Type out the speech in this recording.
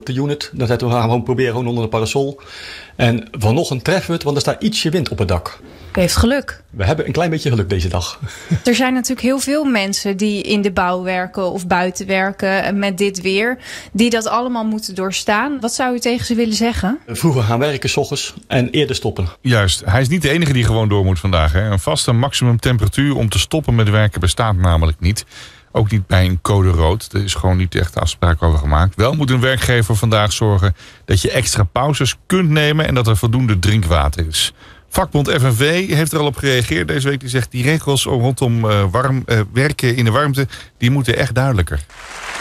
De unit, dan zetten we gaan gewoon proberen gewoon onder de parasol. En vanochtend treffen we het, want er staat ietsje wind op het dak. U heeft geluk. We hebben een klein beetje geluk deze dag. Er zijn natuurlijk heel veel mensen die in de bouw werken of buiten werken met dit weer. Die dat allemaal moeten doorstaan. Wat zou u tegen ze willen zeggen? Vroeger gaan werken 's ochtends en eerder stoppen. Juist, hij is niet de enige die gewoon door moet vandaag. Hè. Een vaste maximumtemperatuur om te stoppen met werken bestaat namelijk niet. Ook niet bij een code rood. Er is gewoon niet echt afspraak over gemaakt. Wel moet een werkgever vandaag zorgen dat je extra pauzes kunt nemen en dat er voldoende drinkwater is. Vakbond FNV heeft er al op gereageerd deze week. Die zegt die regels rondom werken in de warmte, die moeten echt duidelijker.